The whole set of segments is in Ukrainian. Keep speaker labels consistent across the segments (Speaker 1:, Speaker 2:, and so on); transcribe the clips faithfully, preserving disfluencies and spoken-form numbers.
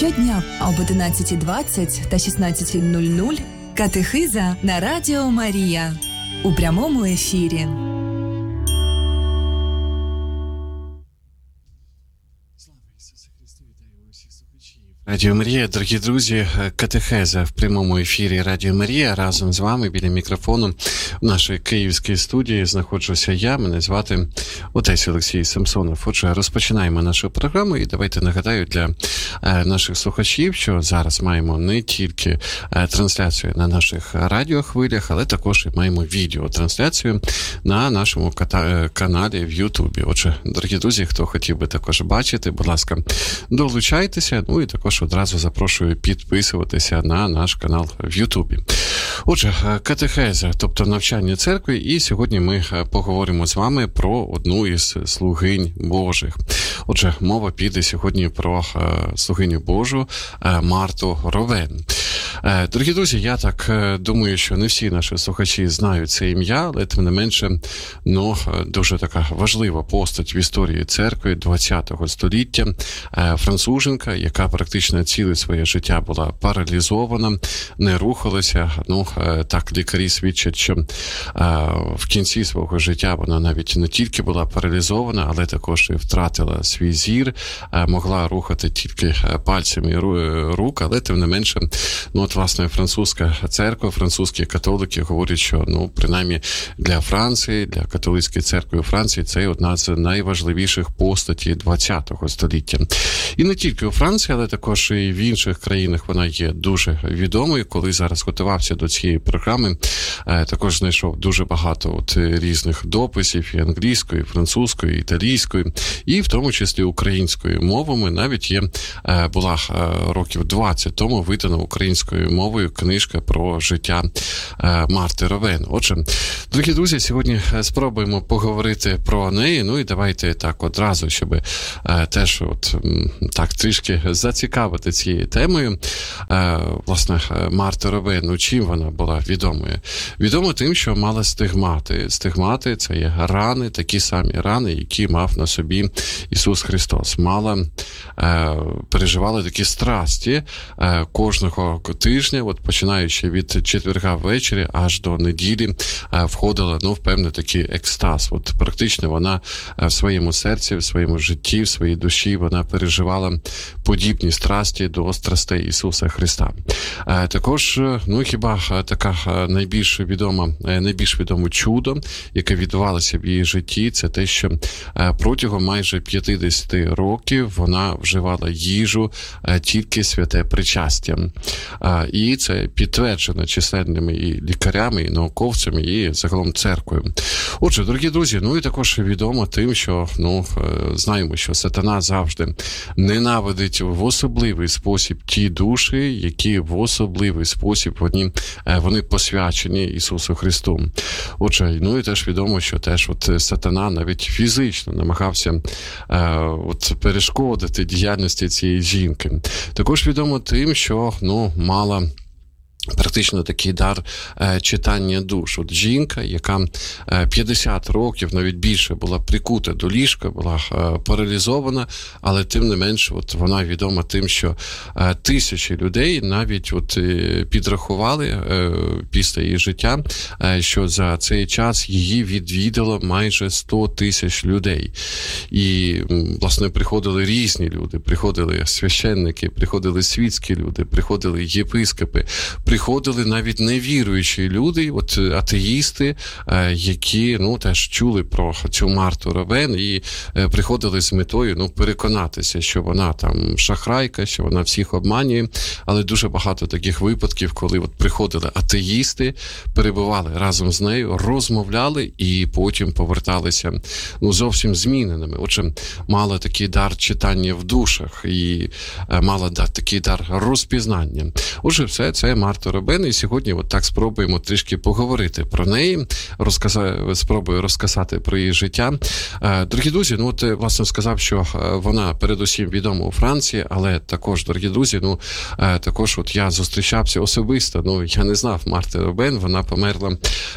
Speaker 1: Щодня об одинадцятій двадцять та шістнадцятій нуль нуль катехиза на Радіо Марія у прямому ефірі.
Speaker 2: Радіо Марія, дорогі друзі, катехеза в прямому ефірі Радіо Марія. Разом з вами біля мікрофону в нашій київській студії знаходжуся я, мене звати отець Олексій Самсонов. Отже, розпочинаємо нашу програму і давайте нагадаю для наших слухачів, що зараз маємо не тільки трансляцію на наших радіохвилях, але також і маємо відеотрансляцію на нашому ката- каналі в Ютубі. Отже, дорогі друзі, хто хотів би також бачити, будь ласка, долучайтеся, ну і також одразу запрошую підписуватися на наш канал в Ютубі. Отже, катехеза, тобто навчання церкви, і сьогодні ми поговоримо з вами про одну із слугинь Божих. Отже, мова піде сьогодні про слугиню Божу Марту Ровен. Дорогі друзі, я так думаю, що не всі наші слухачі знають це ім'я, але тим не менше, ну, дуже така важлива постать в історії церкви ХХ століття, француженка, яка практично ціле своє життя була паралізована, не рухалася. Ну, так лікарі свідчать, що в кінці свого життя вона навіть не тільки була паралізована, але також і втратила свій зір, могла рухати тільки пальцями рук, але тим не менше, ну, от, власне, французька церква, французькі католики говорять, що, ну, принаймні для Франції, для католицької церкви у Франції це одна з найважливіших постатей ХХ століття. І не тільки у Франції, але також і в інших країнах вона є дуже відомою. Коли зараз готувався до цієї програми, також знайшов дуже багато от різних дописів і англійською, і французькою, і італійською, і в тому числі українською мовами. Навіть є, була років двадцять тому видана українською мовою книжка про життя Марти Ровен. Отже, дорогі друзі, сьогодні спробуємо поговорити про неї. Ну і давайте так одразу, щоб теж от так трішки зацікавити цією темою. Власне, Марта Ровен, ну чим вона була відомою? Відомо тим, що мала стигмати. Стигмати – це є рани, такі самі рани, які мав на собі Ісус Христос. Мала, переживала такі страсті кожного тижня, от починаючи від четверга ввечері аж до неділі, входила, ну, в певний такий екстаз. От практично вона в своєму серці, в своєму житті, в своїй душі вона переживала подібні страсті до страстей Ісуса Христа. Також, ну, хіба така найбільш відома, найбільш відоме чудо, яке відбувалося в її житті, це те, що протягом майже п'ятдесят років вона вживала їжу тільки святе причастя. І це підтверджено численними і лікарями, і науковцями, і загалом церквою. Отже, дорогі друзі, ну і також відомо тим, що, ну, знаємо, що сатана завжди ненавидить в особливий спосіб ті душі, які в особливий спосіб вони, вони посвячені Ісусу Христу. Отже, ну і теж відомо, що теж от сатана навіть фізично намагався е, от перешкодити діяльності цієї жінки. Також відомо тим, що, ну, мала практично такий дар е, читання душ. От жінка, яка е, п'ятдесят років, навіть більше, була прикута до ліжка, була е, паралізована, але тим не менш, от вона відома тим, що е, тисячі людей навіть от е, підрахували е, після її життя, е, що за цей час її відвідало майже сто тисяч людей. І, власне, приходили різні люди, приходили священники, приходили світські люди, приходили єпископи, приходили навіть невіруючі люди, от атеїсти, які, ну, теж чули про цю Марту Ровен і приходили з метою, ну, переконатися, що вона там шахрайка, що вона всіх обманює. Але дуже багато таких випадків, коли от приходили атеїсти, перебували разом з нею, розмовляли і потім поверталися, ну, зовсім зміненими. Отже, мала такий дар читання в душах і мала такий дар розпізнання. Отже, все це Марта Марту Робен, і сьогодні от так спробуємо трішки поговорити про неї, розказати, спробую розказати про її життя. Дорогі друзі, ну от, власне, сказав, що вона передусім відома у Франції, але також, дорогі друзі, ну, також от я зустрічався особисто, ну, я не знав Марти Робен, вона померла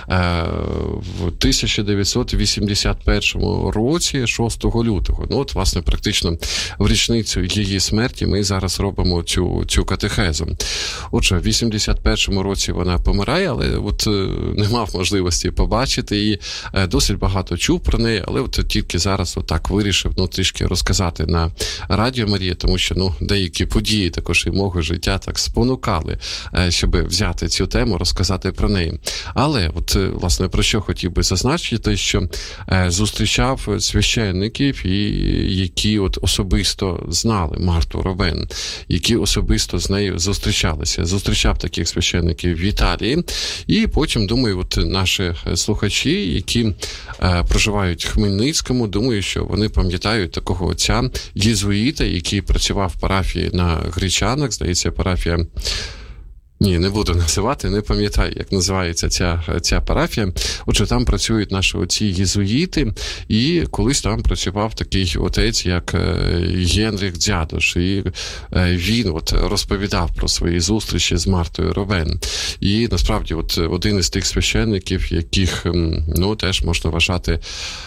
Speaker 2: в тисяча дев'ятсот вісімдесят першому році, шостого лютого. Ну, от, власне, практично в річницю її смерті ми зараз робимо цю, цю катехезу. Отже, в вісімдесят першому році вона помирає, але от не мав можливості побачити її, досить багато чув про неї, але от тільки зараз отак вирішив, ну, трішки розказати на Радіо Марія, тому що, ну, деякі події також і мого життя так спонукали, щоб взяти цю тему, розказати про неї. Але, от, власне, про що хотів би зазначити, що зустрічав священників, які от особисто знали Марту Робен, які особисто з нею зустрічалися. Зустрічав таких священників в Італії, і потім, думаю, от наші слухачі, які е, проживають в Хмельницькому, думаю, що вони пам'ятають такого отця єзуїта, який працював в парафії на Гречанах, здається, парафія... Ні, не буду називати, не пам'ятаю, як називається ця, ця парафія. Отже, там працюють наші оці єзуїти, і колись там працював такий отець, як Генріх Дзядош, і він от розповідав про свої зустрічі з Мартою Робен. І, насправді, от один із тих священників, яких, ну, теж можна вважати,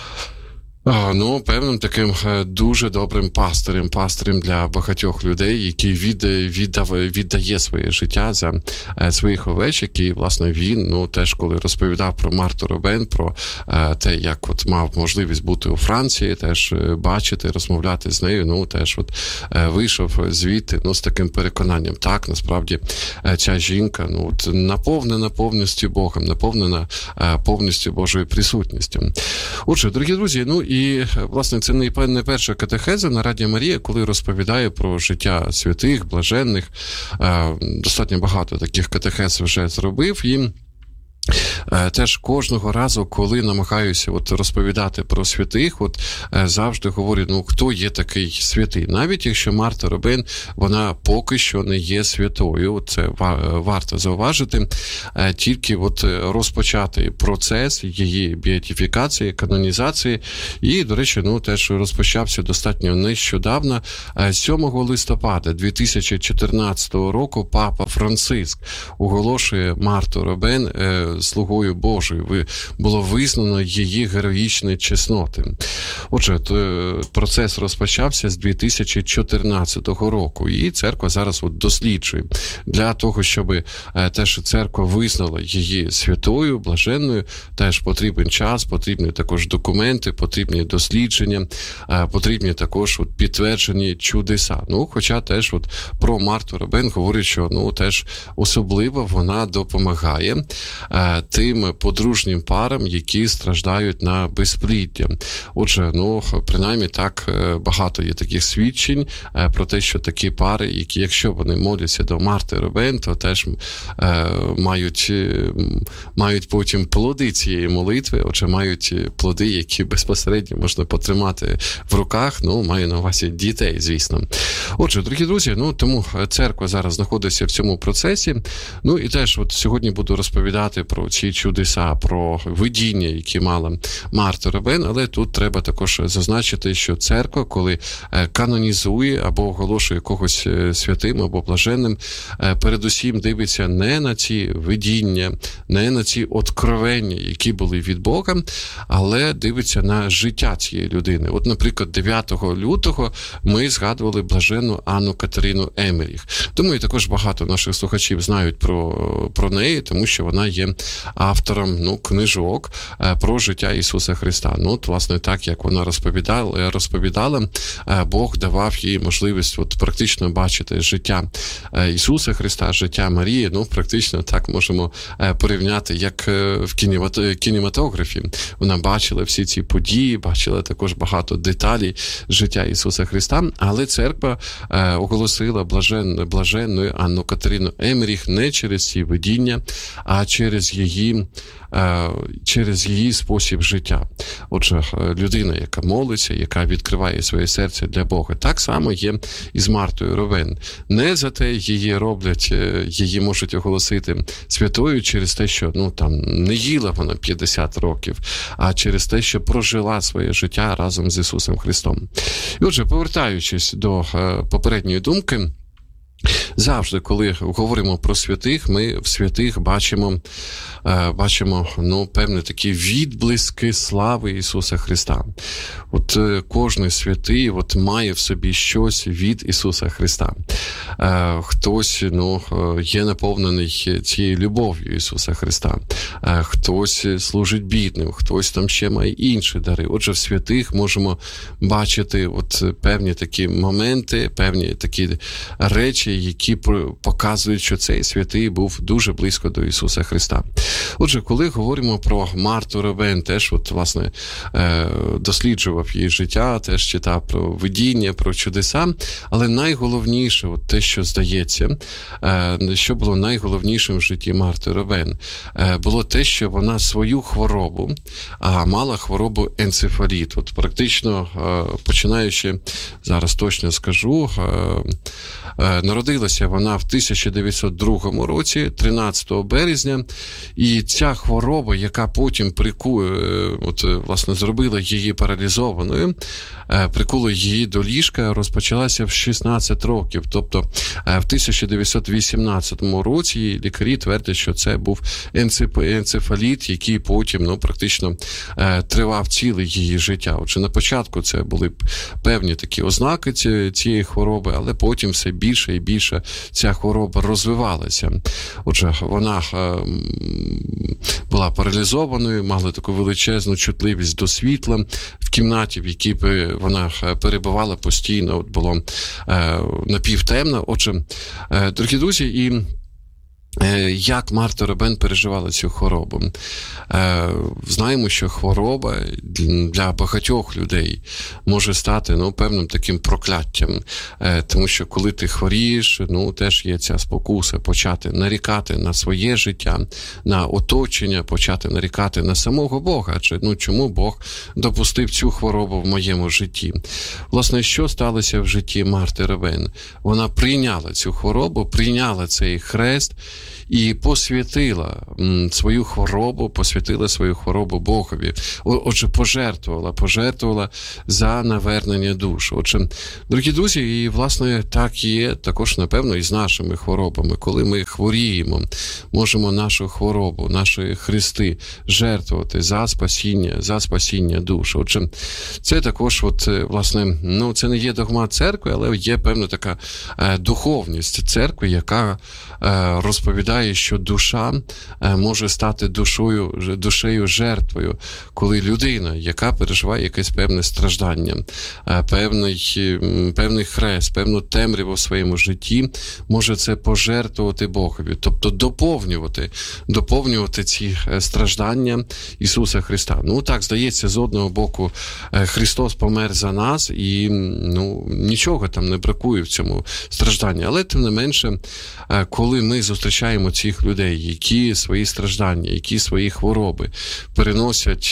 Speaker 2: ну, певним таким дуже добрим пастирем, пастирем для багатьох людей, який від, віддав, віддає своє життя за своїх овечок. І, власне, він, ну, теж коли розповідав про Марту Робен, про те, як от мав можливість бути у Франції, теж бачити, розмовляти з нею, ну, теж от вийшов звідти, ну, з таким переконанням. Так, насправді, ця жінка, ну, от наповнена повністю Богом, наповнена повністю Божою присутністю. Отже, дорогі друзі, ну, і, власне, це не перша катехеза на Радіо Марія, коли розповідаю про життя святих, блаженних. Достатньо багато таких катехез вже зробив. І теж кожного разу, коли намагаюся от розповідати про святих, от завжди говорю, ну, хто є такий святий. Навіть якщо Марта Робен, вона поки що не є святою, це варто зауважити, тільки от розпочати процес її біатифікації, канонізації. І, до речі, ну, теж розпочався достатньо нещодавно. сьомого листопада дві тисячі чотирнадцятого року папа Франциск оголошує Марту Робен слугою Божою. Було визнано її героїчні чесноти. Отже, процес розпочався з дві тисячі чотирнадцятого року, і церква зараз от досліджує. Для того, щоб теж церква визнала її святою, блаженною, теж потрібен час, потрібні також документи, потрібні дослідження, потрібні також от підтверджені чудеса. Ну, хоча теж от про Марту Робен говорять, що, ну, теж особливо вона допомагає тим подружнім парам, які страждають на безпліддя. Отже, ну, принаймні так багато є таких свідчень про те, що такі пари, які, якщо вони моляться до Марти Робен, то теж е, мають, мають потім плоди цієї молитви, отже, мають плоди, які безпосередньо можна потримати в руках, ну, маю на увазі дітей, звісно. Отже, дорогі друзі, ну, тому церква зараз знаходиться в цьому процесі. Ну, і теж от сьогодні буду розповідати про ці чудеса, про видіння, які мала Марта Робен, але тут треба також зазначити, що церква, коли канонізує або оголошує когось святим або блаженним, передусім дивиться не на ці видіння, не на ці откровення, які були від Бога, але дивиться на життя цієї людини. От, наприклад, дев'ятого лютого ми згадували блаженну Анну Катерину Емеріх. Думаю, також багато наших слухачів знають про, про неї, тому що вона є автором, ну, книжок про життя Ісуса Христа. Ну, от, власне, так, як вона розповідала, розповідала, Бог давав їй можливість от, практично бачити життя Ісуса Христа, життя Марії. Ну, практично так можемо порівняти, як в кінематографі. Вона бачила всі ці події, бачила також багато деталей життя Ісуса Христа, але церква оголосила блажен, блаженною Анну Катерину Емеріх не через ці видіння, а через через її, через її спосіб життя. Отже, людина, яка молиться, яка відкриває своє серце для Бога. Так само є і з Мартою Ровен. Не за те її роблять, її можуть оголосити святою через те, що ну, там, не їла вона п'ятдесят років, а через те, що прожила своє життя разом з Ісусом Христом. І отже, повертаючись до попередньої думки, завжди, коли говоримо про святих, ми в святих бачимо, бачимо ну, певні такі відблиски слави Ісуса Христа. От кожен святий от, має в собі щось від Ісуса Христа. Хтось ну, є наповнений цією любов'ю Ісуса Христа. Хтось служить бідним, хтось там ще має інші дари. Отже, в святих можемо бачити от, певні такі моменти, певні такі речі, які показують, що цей святий був дуже близько до Ісуса Христа. Отже, коли говоримо про Марту Ровен, теж, от, власне, досліджував її життя, теж читав про видіння, про чудеса, але найголовніше, от те, що здається, що було найголовнішим в житті Марти Ровен, було те, що вона свою хворобу, а мала хворобу енцефаліт. От практично, починаючи, зараз точно скажу, народилася вона в тисяча дев'ятсот другому році, тринадцятого березня, і ця хвороба, яка потім прикує, от, власне, зробила її паралізованою, прикула її до ліжка, розпочалася в шістнадцять років. Тобто в тисяча дев'ятсот вісімнадцятому році лікарі твердять, що це був енцефаліт, який потім ну, практично тривав ціле її життя. Отже, на початку це були певні такі ознаки цієї хвороби, але потім все більше і більше ця хвороба розвивалася. Отже, вона була паралізованою, мала таку величезну чутливість до світла в кімнаті, в якій вона перебувала постійно, от було напівтемно. Отже, дорогі друзі, і як Марта Ровен переживала цю хворобу? Знаємо, що хвороба для багатьох людей може стати ну, певним таким прокляттям. Тому що коли ти хворієш, ну, теж є ця спокуса почати нарікати на своє життя, на оточення, почати нарікати на самого Бога. Адже, ну, чому Бог допустив цю хворобу в моєму житті? Власне, що сталося в житті Марти Ровен? Вона прийняла цю хворобу, прийняла цей хрест, і посвятила свою хворобу, посвятила свою хворобу Богові. Отже, пожертвувала, пожертвувала за навернення душ. Отже, дорогі друзі, і, власне, так є також, напевно, і з нашими хворобами. Коли ми хворіємо, можемо нашу хворобу, наші хрести жертвувати за спасіння, за спасіння душ. Отже, це також, от, власне, ну, це не є догмат церкви, але є певна така е, духовність церкви, яка е, розповідає, що душа може стати душою, душею жертвою, коли людина, яка переживає якесь певне страждання, певний, певний хрест, певну темряву в своєму житті, може це пожертвувати Богові, тобто доповнювати, доповнювати ці страждання Ісуса Христа. Ну так, здається, з одного боку Христос помер за нас і ну, нічого там не бракує в цьому стражданні, але тим не менше, коли ми зустрічаємо цих людей, які свої страждання, які свої хвороби переносять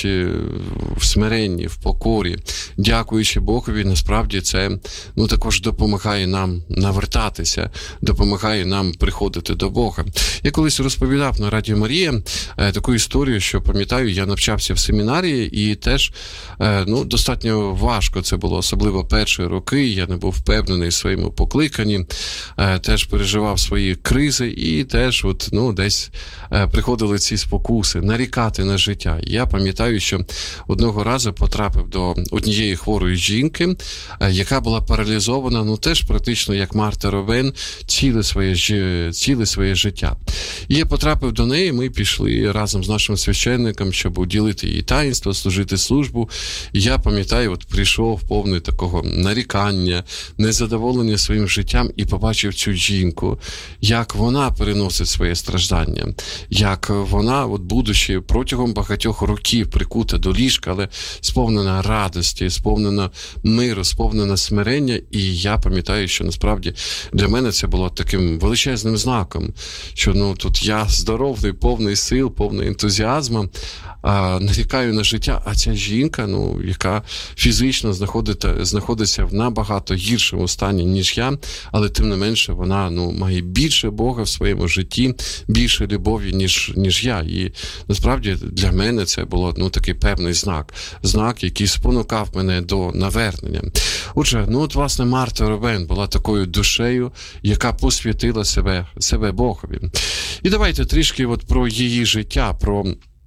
Speaker 2: в смиренні, в покорі, дякуючи Богові, насправді це ну, також допомагає нам навертатися, допомагає нам приходити до Бога. Я колись розповідав на Радіо Марія таку історію, що, пам'ятаю, я навчався в семінарії і теж ну, достатньо важко це було, особливо перші роки, я не був впевнений в своєму покликанні, теж переживав свої кризи і теж от, ну, десь е, приходили ці спокуси, нарікати на життя. Я пам'ятаю, що одного разу потрапив до однієї хворої жінки, е, яка була паралізована, ну теж практично як Марта Ровен, ціле своє, ціле своє життя. І я потрапив до неї, ми пішли разом з нашим священником, щоб уділити їй таїнство, служити службу. І я пам'ятаю, от прийшов повний такого нарікання, незадоволення своїм життям і побачив цю жінку, як вона переносить переносить своє страждання, як вона, от, будучи протягом багатьох років прикута до ліжка, але сповнена радості, сповнена миру, сповнена смирення. І я пам'ятаю, що насправді для мене це було таким величезним знаком, що ну тут я здоровий, повний сил, повний ентузіазму, а, нарікаю на життя, а ця жінка, ну, яка фізично знаходиться в набагато гіршому стані, ніж я, але тим не менше вона, ну, має більше Бога в своєму житті, більше любові, ніж, ніж я. І насправді для мене це було, ну, такий певний знак. Знак, який спонукав мене до навернення. Отже, ну от, власне, Марта Робен була такою душею, яка посвятила себе, себе Богові. І давайте трішки от про її життя, про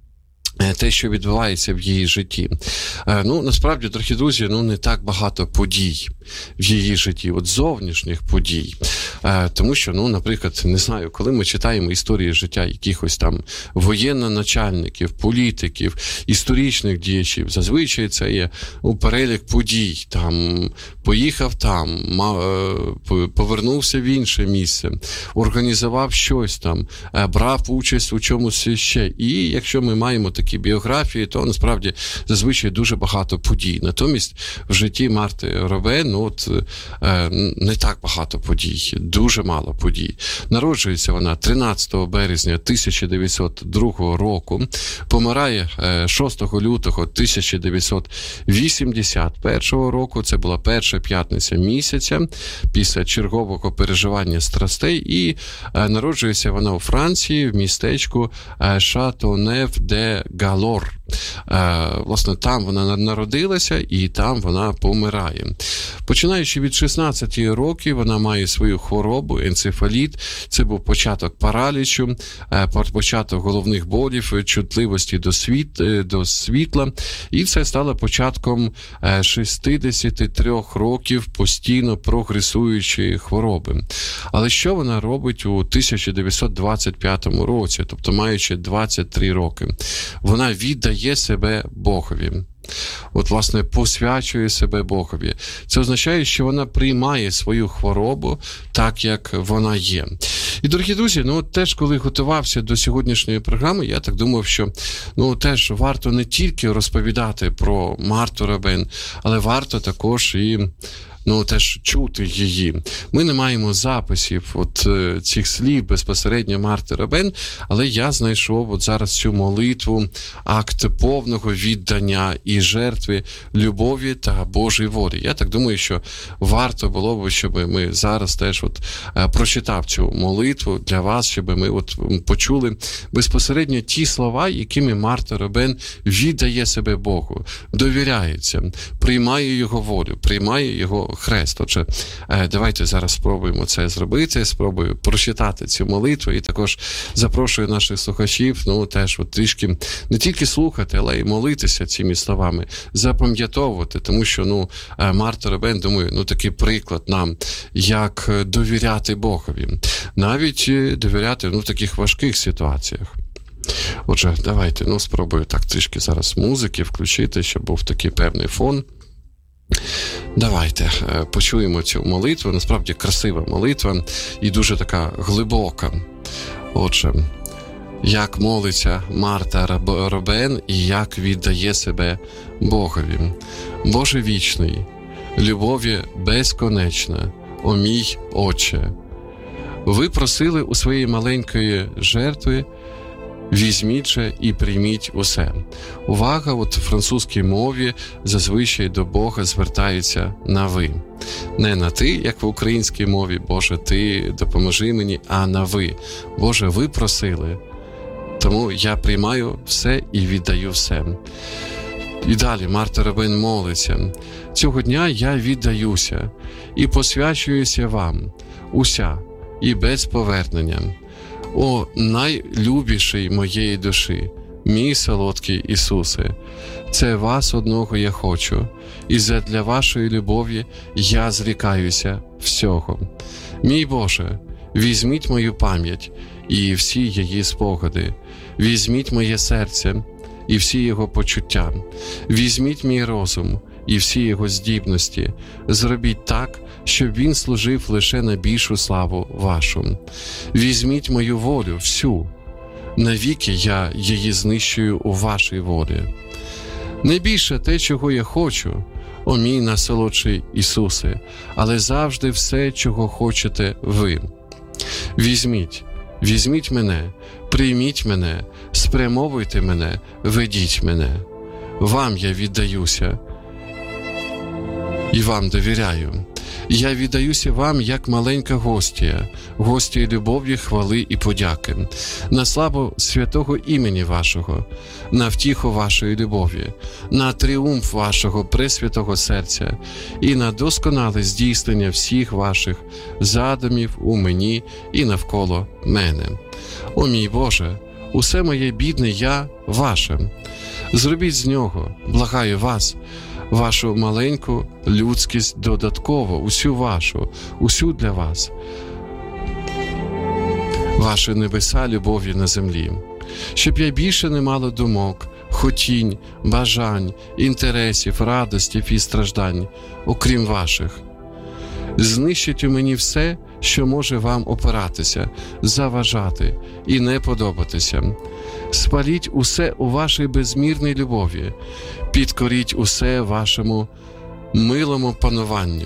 Speaker 2: те, що відбувається в її житті. Ну, насправді, дорогі друзі, ну, не так багато подій в її житті, от зовнішніх подій. Тому що, ну, наприклад, не знаю, коли ми читаємо історії життя якихось там воєнноначальників, політиків, історичних діячів, зазвичай це є ну, перелік подій. Там, поїхав там, повернувся в інше місце, організував щось там, брав участь у чомусь ще. І якщо ми маємо такі біографії, то насправді зазвичай дуже багато подій. Натомість в житті Марти Робен ну, от, е, не так багато подій, дуже мало подій. Народжується вона тринадцятого березня тисяча дев'ятсот другого року, помирає е, шостого лютого тисяча дев'ятсот вісімдесят першого року, це була перша п'ятниця місяця після чергового переживання страстей, і е, народжується вона у Франції в містечку е, Шатонев-де-Галор. Власне, там вона народилася і там вона помирає. Починаючи від шістнадцяти років, вона має свою хворобу, енцефаліт. Це був початок паралічу, початок головних болів, чутливості до, світ, до світла. І це стало початком шістдесяти трьох років постійно прогресуючої хвороби. Але що вона робить у тисяча дев'ятсот двадцять п'ятому році, тобто маючи двадцять три роки? Вона віддає себе Богові. От, власне, посвячує себе Богові. Це означає, що вона приймає свою хворобу так, як вона є. І, дорогі друзі, ну, теж, коли готувався до сьогоднішньої програми, я так думав, що, ну, теж варто не тільки розповідати про Марту Робен, але варто також і ну, теж чути її. Ми не маємо записів от цих слів безпосередньо Марти Робен, але я знайшов от зараз цю молитву, акт повного віддання і жертви любові та Божої волі. Я так думаю, що варто було б, щоб ми зараз теж от прочитав цю молитву для вас, щоб ми от почули безпосередньо ті слова, якими Марта Робен віддає себе Богу, довіряється, приймає його волю, приймає його хрест. Отже, давайте зараз спробуємо це зробити, спробую прочитати цю молитву і також запрошую наших слухачів, ну, теж от трішки не тільки слухати, але й молитися цими словами, запам'ятовувати, тому що, ну, Марта Робен, думаю, ну, такий приклад нам, як довіряти Богові. Навіть довіряти, ну, в таких важких ситуаціях. Отже, давайте, ну, спробую так трішки зараз музики включити, щоб був такий певний фон. Давайте почуємо цю молитву. Насправді красива молитва і дуже така глибока. Отже, як молиться Марта Робен і як віддає себе Богові. Боже вічний, любові безконечна, о мій Отче. Ви просили у своєї маленької жертви візьміть же і прийміть усе. Увага, от в французькій мові зазвичай до Бога звертаються на «ви». Не на «ти», як в українській мові, Боже, ти допоможи мені, а на «ви». Боже, ви просили, тому я приймаю все і віддаю все. І далі Марта Робен молиться. Цього дня я віддаюся і посвячуюся вам, уся і без повернення. О, найлюбіший моєї душі, мій солодкий Ісусе, це вас одного я хочу, і задля вашої любові я зрікаюся всього. Мій Боже, візьміть мою пам'ять і всі її спогади, візьміть моє серце і всі його почуття, візьміть мій розум і всі його здібності, зробіть так, щоб він служив лише на більшу славу вашу. Візьміть мою волю всю, навіки я її знищую у вашій волі. Не більше те, чого я хочу, о мій найсолодший Ісусе, але завжди все, чого хочете ви. Візьміть, візьміть мене, прийміть мене, спрямовуйте мене, ведіть мене. Вам я віддаюся і вам довіряю. Я віддаюся вам, як маленька гостя, гостя любові, хвали і подяки, на славу святого імені вашого, на втіху вашої любові, на тріумф вашого пресвятого серця і на досконале здійснення всіх ваших задумів у мені і навколо мене. О мій Боже, усе моє бідне я ваше. Зробіть з нього, благаю вас, вашу маленьку людськість додатково, усю вашу, усю для вас, ваші небеса любові на землі, щоб я більше не мала думок, хотінь, бажань, інтересів, радостів і страждань, окрім ваших. Знищить у мені все, що може вам опиратися, заважати і не подобатися. Спаліть усе у вашій безмірній любові, підкоріть усе вашому милому пануванню.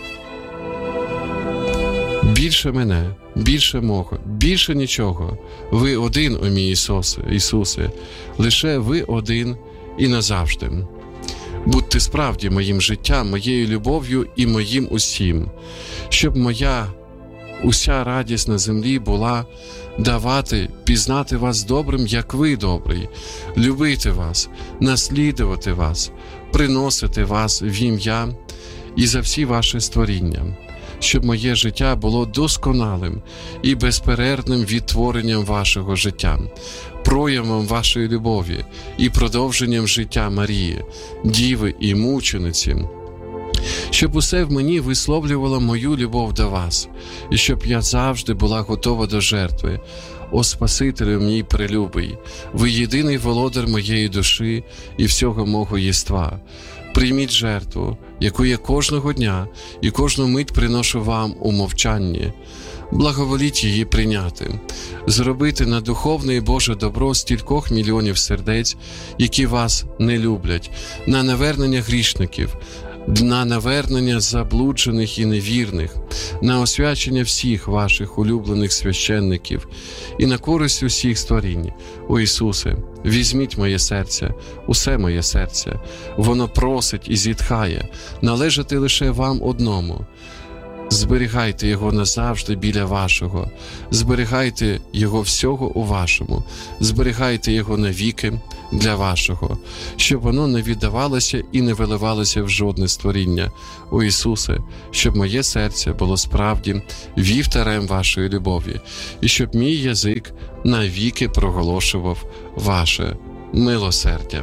Speaker 2: Більше мене, більше мого, більше нічого. Ви один, о мій Ісусе, Ісусе, лише ви один і назавжди. Будьте справді моїм життям, моєю любов'ю і моїм усім, щоб моя уся радість на землі була давати, пізнати вас добрим, як ви добрий, любити вас, наслідувати вас, приносити вас в ім'я і за всі ваші створіння, щоб моє життя було досконалим і безперервним відтворенням вашого життя, проявом вашої любові і продовженням життя Марії, Діви і мучениці, щоб усе в мені висловлювало мою любов до вас, і щоб я завжди була готова до жертви. О Спасителю мій прелюбий, ви єдиний володар моєї душі і всього мого єства. Прийміть жертву, яку я кожного дня і кожну мить приношу вам у мовчанні. Благоволіть її прийняти, зробити на духовне і Боже добро стількох мільйонів сердець, які вас не люблять, на навернення грішників, на навернення заблуджених і невірних, на освячення всіх ваших улюблених священників і на користь усіх створінь. О Ісусе, візьміть моє серце, усе моє серце, воно просить і зітхає, належати лише вам одному. Зберігайте його назавжди біля вашого, зберігайте його всього у вашому, зберігайте його навіки для вашого, щоб воно не віддавалося і не виливалося в жодне створіння. О Ісусе, щоб моє серце було справді вівтарем вашої любові, і щоб мій язик навіки проголошував ваше милосердя.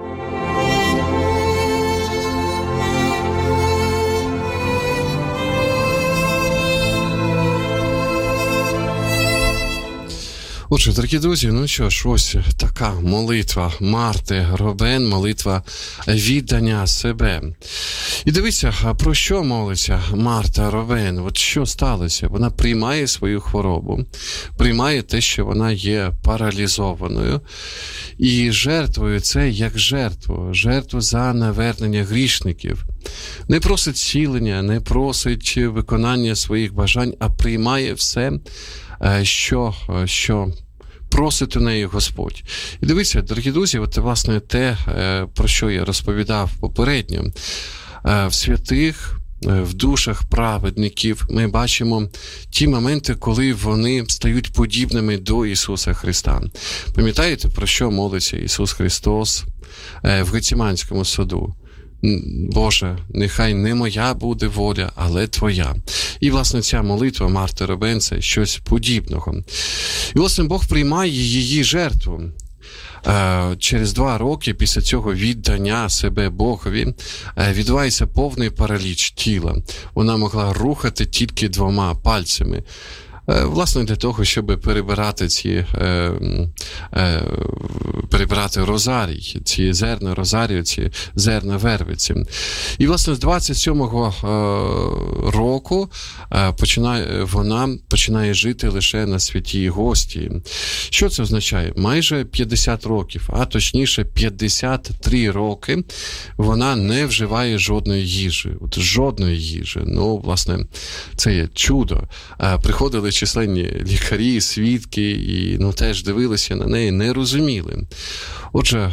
Speaker 2: Отже, дорогі друзі, ну що ж, ось така молитва Марти Робен, молитва віддання себе. І дивіться, про що молиться Марта Робен? От що сталося? Вона приймає свою хворобу, приймає те, що вона є паралізованою, і жертвує це як жертву, жертву за навернення грішників. Не просить зцілення, не просить виконання своїх бажань, а приймає все, що, що просить у неї Господь. І дивіться, дорогі друзі, от власне те, про що я розповідав попередньо. В святих, в душах праведників ми бачимо ті моменти, коли вони стають подібними до Ісуса Христа. Пам'ятаєте, про що молиться Ісус Христос в Гециманському саду? Боже, нехай не моя буде воля, але Твоя. І, власне, ця молитва Марти Робен – це щось подібного. І, власне, Бог приймає її жертву. Через два роки після цього віддання себе Богові відбувається повний параліч тіла. Вона могла рухати тільки двома пальцями. власне, для того, щоб перебирати ці, е, е, перебирати розарій, ці зерна розарію, ці зерна вервиці. І, власне, з двадцять сьомого е, року е, починає, вона починає жити лише на святій Гостії. Що це означає? Майже п'ятдесят років, а точніше п'ятдесят три роки вона не вживає жодної їжі. От жодної їжі. Ну, власне, це є чудо. Е, приходили численні лікарі, свідки, і ну, теж дивилися на неї, не розуміли. Отже,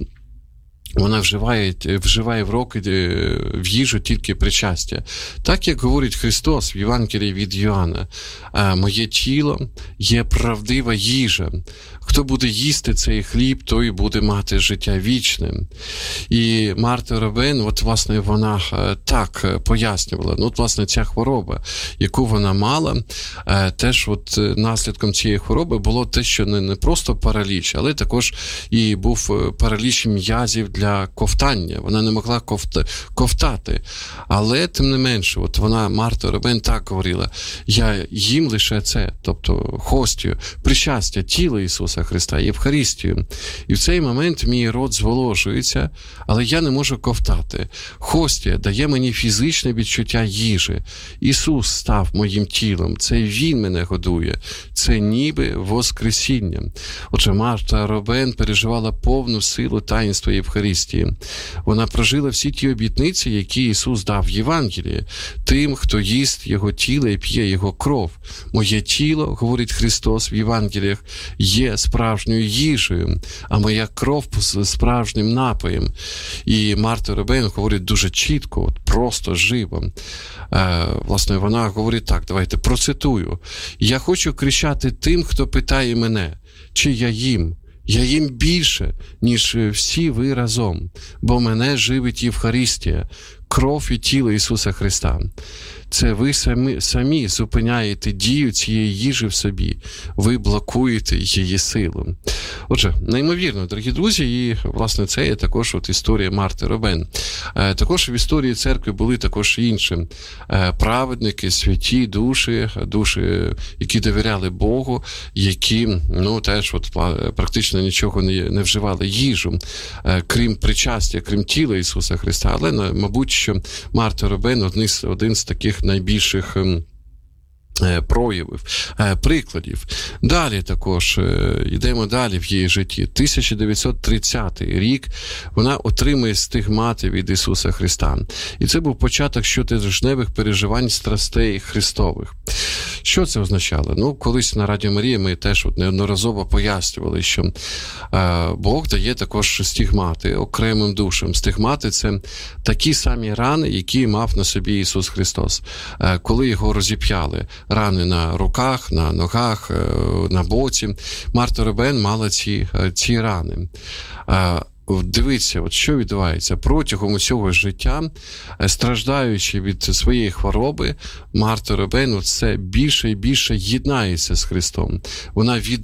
Speaker 2: вона вживає, вживає в роки в їжу тільки причастя. Так, як говорить Христос в Євангелії від Йоанна, «Моє тіло є правдива їжа. Хто буде їсти цей хліб, той буде мати життя вічне». І Марта Робен, от, власне, вона так пояснювала. Ну, от, власне, ця хвороба, яку вона мала, теж от наслідком цієї хвороби було те, що не, не просто параліч, але також і був параліч м'язів для ковтання. Вона не могла ковта, ковтати. Але, тим не менше, от вона, Марта Робен, так говорила: я їм лише це, тобто хостію, причастя, тіло Ісуса Христа, Євхаристію. І в цей момент мій рот зволожується, але я не можу ковтати. Хостія дає мені фізичне відчуття їжі. Ісус став моїм тілом. Це Він мене годує. Це ніби воскресіння. Отже, Марта Робен переживала повну силу таїнства Євхаристії. Вона прожила всі ті обітниці, які Ісус дав в Євангелії. Тим, хто їсть Його тіло і п'є Його кров. Моє тіло, говорить Христос в Євангеліях, є справжньою їжею, а моя кров справжнім напоєм. І Марта Робен говорить дуже чітко, от просто живо. Е, власне, вона говорить так, давайте процитую. «Я хочу кричати тим, хто питає мене, чи я їм. Я їм більше, ніж всі ви разом, бо мене живить Євхаристія, кров і тіло Ісуса Христа». Це ви самі, самі зупиняєте дію цієї їжі в собі. Ви блокуєте її силу. Отже, неймовірно, дорогі друзі, і, власне, це є також от історія Марти Робен. Е, також в історії церкви були також інші е, праведники, святі душі, душі, які довіряли Богу, які, ну, теж от практично нічого не, не вживали їжу, е, крім причастя, крім тіла Ісуса Христа. Але, мабуть, що Марта Робен один з, один з таких найбільших проявів, прикладів. Далі також, йдемо далі в її житті. тисяча дев'ятсот тридцятий рік вона отримує стигмати від Ісуса Христа. І це був початок щотижневих переживань страстей Христових. Що це означало? Ну, колись на Радіо Марія ми теж от неодноразово пояснювали, що е, Бог дає також стигмати окремим душам. Стигмати – це такі самі рани, які мав на собі Ісус Христос. Е, коли його розіп'яли, рани на руках, на ногах, е, на боці, Марта Робен мала ці, е, ці рани. Е, Дивіться, от що відбувається. Протягом усього життя, страждаючи від своєї хвороби, Марта Робен все більше і більше єднається з Христом. Вона від